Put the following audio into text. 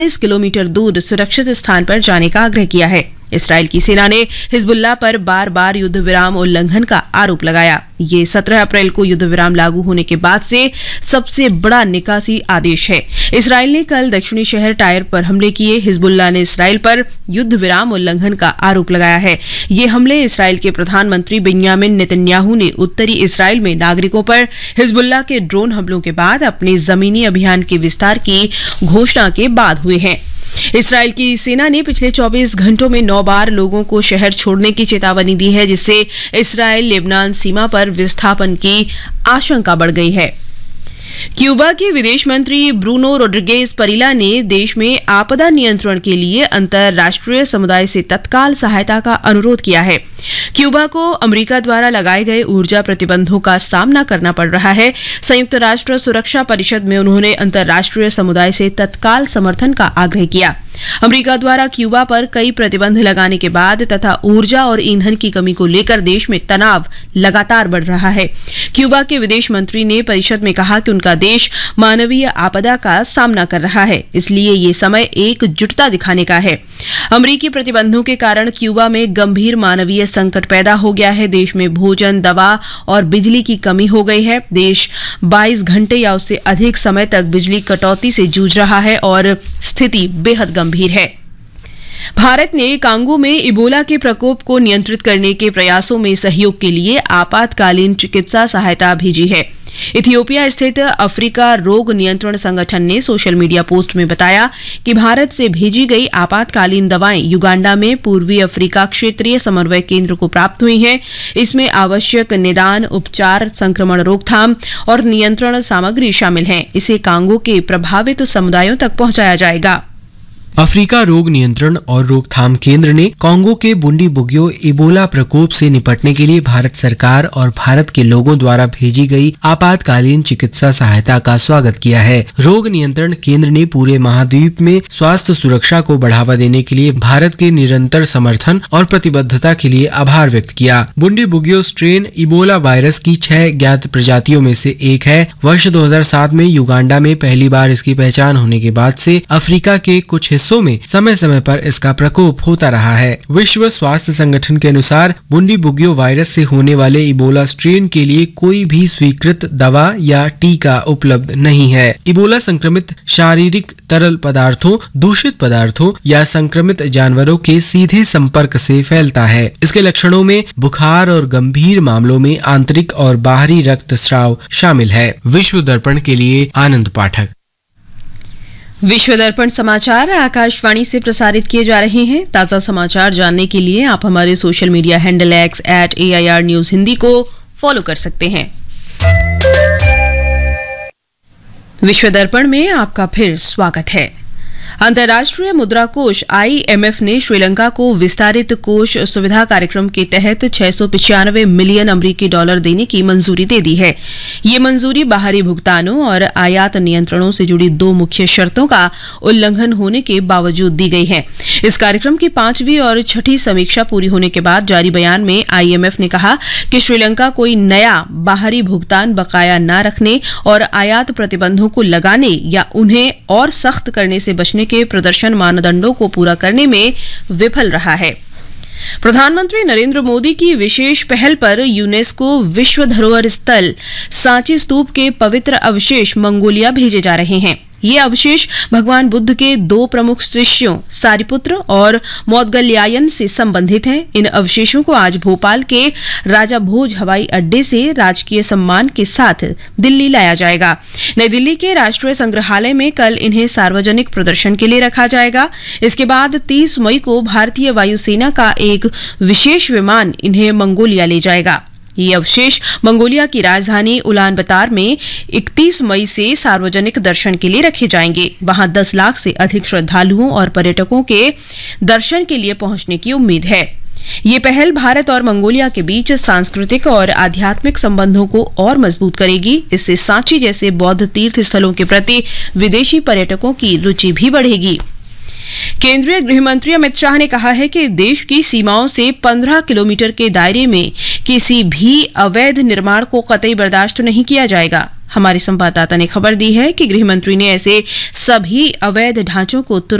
इस किलोमीटर दूर सुरक्षित स्थान पर जाने का आग्रह किया है। इसराइल की सेना ने हिजबुल्लाह पर बार बार युद्ध विराम उल्लंघन का आरोप लगाया। ये 17 अप्रैल को युद्ध विराम लागू होने के बाद से सबसे बड़ा निकासी आदेश है। इसराइल ने कल दक्षिणी शहर टायर पर हमले किए। हिजबुल्लाह ने इसराइल पर युद्ध विराम उल्लंघन का आरोप लगाया है। ये हमले इसराइल के प्रधानमंत्री बेंयामिन नेतन्याहू ने उत्तरी इसराइल में नागरिकों पर हिजबुल्लाह के ड्रोन हमलों के बाद अपने जमीनी अभियान के विस्तार की घोषणा के बाद हुए हैं। इसराइल की सेना ने पिछले 24 घंटों में 9 बार लोगों को शहर छोड़ने की चेतावनी दी है, जिससे इसराइल लेबनान सीमा पर विस्थापन की आशंका बढ़ गई है। क्यूबा के विदेश मंत्री ब्रूनो रोड्रिगेज परीला ने देश में आपदा नियंत्रण के लिए अंतर्राष्ट्रीय समुदाय से तत्काल सहायता का अनुरोध किया है। क्यूबा को अमेरिका द्वारा लगाए गए ऊर्जा प्रतिबंधों का सामना करना पड़ रहा है। संयुक्त राष्ट्र सुरक्षा परिषद में उन्होंने अंतर्राष्ट्रीय समुदाय से तत्काल समर्थन का आग्रह किया। अमेरिका द्वारा क्यूबा पर कई प्रतिबंध लगाने के बाद तथा ऊर्जा और ईंधन की कमी को लेकर देश में तनाव लगातार बढ़ रहा है। क्यूबा के विदेश मंत्री ने परिषद में कहा कि उनका देश मानवीय आपदा का सामना कर रहा है, इसलिए ये समय एकजुटता दिखाने का है। अमेरिकी प्रतिबंधों के कारण क्यूबा में गंभीर मानवीय संकट पैदा हो गया है। देश में भोजन, दवा और बिजली की कमी हो गई है। देश 22 घंटे या उससे अधिक समय तक बिजली कटौती से जूझ रहा है और स्थिति बेहद गंभीर है। भारत ने कांगो में इबोला के प्रकोप को नियंत्रित करने के प्रयासों में सहयोग के लिए आपातकालीन चिकित्सा सहायता भेजी है। इथियोपिया स्थित अफ्रीका रोग नियंत्रण संगठन ने सोशल मीडिया पोस्ट में बताया कि भारत से भेजी गई आपातकालीन दवाएं युगांडा में पूर्वी अफ्रीका क्षेत्रीय समन्वय केंद्र को प्राप्त हुई हैं। इसमें आवश्यक निदान, उपचार, संक्रमण रोकथाम और नियंत्रण सामग्री शामिल हैं। इसे कांगो के प्रभावित समुदायों तक पहुंचाया जाएगा। अफ्रीका रोग नियंत्रण और रोकथाम केंद्र ने कांगो के बुंडी-बुगियो इबोला प्रकोप से निपटने के लिए भारत सरकार और भारत के लोगों द्वारा भेजी गई आपातकालीन चिकित्सा सहायता का स्वागत किया है। रोग नियंत्रण केंद्र ने पूरे महाद्वीप में स्वास्थ्य सुरक्षा को बढ़ावा देने के लिए भारत के निरंतर समर्थन और प्रतिबद्धता के लिए आभार व्यक्त किया। बुंडी-बुगियो स्ट्रेन इबोला वायरस की 6 ज्ञात प्रजातियों में से एक है। वर्ष 2007 में युगांडा में पहली बार इसकी पहचान होने के बाद से अफ्रीका के कुछ हिस्सों में समय समय पर इसका प्रकोप होता रहा है। विश्व स्वास्थ्य संगठन के अनुसार बुंडी-बुगियो वायरस से होने वाले इबोला स्ट्रेन के लिए कोई भी स्वीकृत दवा या टीका उपलब्ध नहीं है। इबोला संक्रमित शारीरिक तरल पदार्थों, दूषित पदार्थों या संक्रमित जानवरों के सीधे संपर्क से फैलता है। इसके लक्षणों में बुखार और गंभीर मामलों में आंतरिक और बाहरी रक्तस्राव शामिल है। विश्व दर्पण के लिए आनंद पाठक। विश्व दर्पण समाचार आकाशवाणी से प्रसारित किए जा रहे हैं। ताजा समाचार जानने के लिए आप हमारे social media handle @AIR news Hindi को फॉलो कर सकते हैं। विश्व दर्पण में आपका फिर स्वागत है। अंतर्राष्ट्रीय मुद्रा कोष IMF ने श्रीलंका को विस्तारित कोष सुविधा कार्यक्रम के तहत 695 मिलियन अमेरिकी डॉलर देने की मंजूरी दे दी है। ये मंजूरी बाहरी भुगतानों और आयात नियंत्रणों से जुड़ी 2 मुख्य शर्तों का उल्लंघन होने के बावजूद दी गई है। इस कार्यक्रम की 5वीं और 6ठी समीक्षा पूरी होने के बाद जारी बयान में IMF ने कहा कि श्रीलंका कोई नया बाहरी भुगतान बकाया न रखने और आयात प्रतिबंधों को लगाने या उन्हें और सख्त करने से बचने के प्रदर्शन मानदंडों को पूरा करने में विफल रहा है। प्रधानमंत्री नरेंद्र मोदी की विशेष पहल पर यूनेस्को विश्व धरोहर स्थल सांची स्तूप के पवित्र अवशेष मंगोलिया भेजे जा रहे हैं। ये अवशेष भगवान बुद्ध के 2 प्रमुख शिष्यों सारिपुत्र और मौदगल्यायन से संबंधित हैं। इन अवशेषों को आज भोपाल के राजा भोज हवाई अड्डे से राजकीय सम्मान के साथ दिल्ली लाया जाएगा। नई दिल्ली के राष्ट्रीय संग्रहालय में कल इन्हें सार्वजनिक प्रदर्शन के लिए रखा जाएगा। इसके बाद 30 मई को भारतीय वायुसेना का एक विशेष विमान इन्हें मंगोलिया ले जाएगा। ये अवशेष मंगोलिया की राजधानी उलानबतार में 31 मई से सार्वजनिक दर्शन के लिए रखे जाएंगे। वहां 10 लाख से अधिक श्रद्धालुओं और पर्यटकों के दर्शन के लिए पहुंचने की उम्मीद है। ये पहल भारत और मंगोलिया के बीच सांस्कृतिक और आध्यात्मिक संबंधों को और मजबूत करेगी। इससे सांची जैसे बौद्ध तीर्थ स्थलों के प्रति विदेशी पर्यटकों की रुचि भी बढ़ेगी। केंद्रीय गृह मंत्री अमित शाह ने कहा है कि देश की सीमाओं से 15 किलोमीटर के दायरे में किसी भी अवैध निर्माण को कतई बर्दाश्त नहीं किया जाएगा। हमारे संवाददाता ने खबर दी है कि गृह मंत्री ने ऐसे सभी अवैध ढांचों को